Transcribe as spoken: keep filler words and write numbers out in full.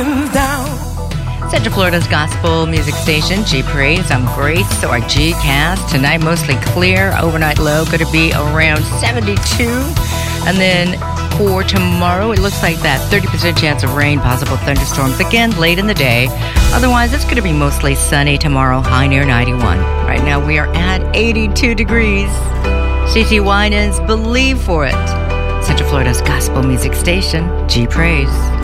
hands down. Central Florida's gospel music station, G Praise. I'm Grace, or G Cast. Tonight, mostly clear. Overnight low going to be around seventy-two. And then for tomorrow, it looks like that thirty percent chance of rain, possible thunderstorms again late in the day. Otherwise, it's going to be mostly sunny tomorrow, high near ninety-one. Right now, we are at eighty-two degrees. C C Winans, Believe for It. Central Florida's gospel music station, G Praise.